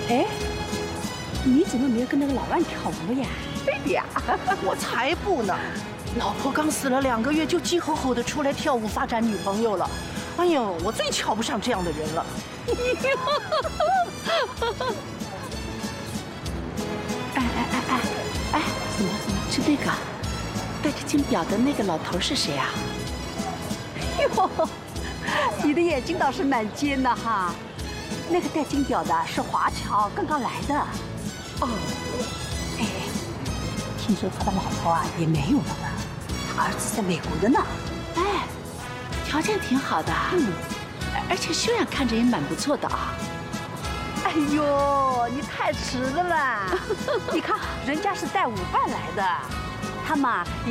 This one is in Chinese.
哎，你怎么没有跟那个老万跳舞呀？ 对呀，我才不呢！老婆刚死了2个月，就急吼吼的出来跳舞发展女朋友了。哎呦，我最瞧不上这样的人了。 哎，怎么？是那个戴着金表的那个老头是谁啊？哟，你的眼睛倒是蛮尖的哈。那个戴金表的是华侨，刚刚来的。哦，哎，听说他的老婆啊也没有了呢，他儿子在美国的呢。哎，条件挺好的，而且修养看着也蛮不错的啊。哎呦，你太迟了啦！你看，人家是带舞伴来的，他嘛也。